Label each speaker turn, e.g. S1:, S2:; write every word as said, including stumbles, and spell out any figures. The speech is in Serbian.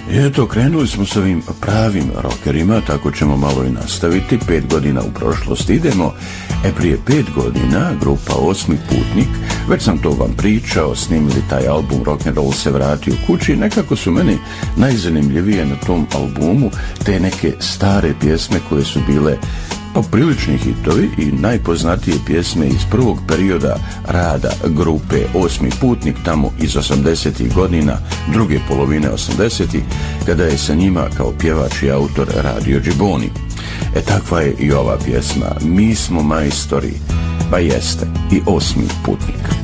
S1: I eto, krenuli smo s ovim pravim rockerima, tako ćemo malo i nastaviti. Pet godina u prošlost idemo. E, prije pet godina grupa Osmi putnik, već sam to vam pričao, snimili taj album Rock'n'Roll se vratio kući. Nekako su meni najzanimljivije na tom albumu te neke stare pjesme koje su bile poprilični hitovi i najpoznatije pjesme iz prvog perioda rada grupe Osmi putnik, tamo iz osamdesetih godina, druge polovine osamdesetih, kada je sa njima kao pjevač i autor radio Džiboni. E, takva je i ova pjesma. Mi smo majstori, pa jeste i Osmi putnik.